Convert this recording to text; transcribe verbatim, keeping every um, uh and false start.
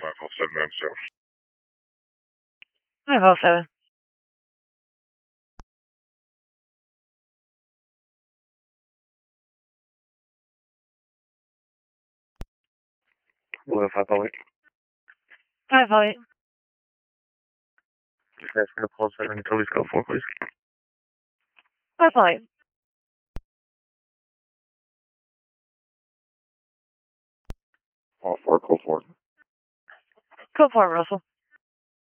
five oh seven nine zero. five oh seven. Blue five oh eight. five oh eight. Just asking the call center until we go for, please. five oh eight. All four, call four. Go for it, Russell.